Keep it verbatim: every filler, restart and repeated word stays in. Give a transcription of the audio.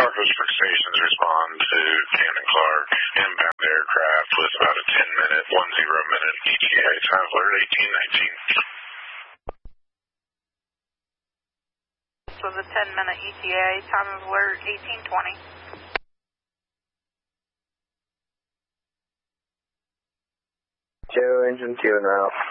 Parkersburg stations respond to Camden Clark. Inbound aircraft with about a ten minute, one zero minute E T A. Time alert eighteen nineteen. This was a ten minute E T A. Time of alert eighteen twenty. Joe, engine two en route.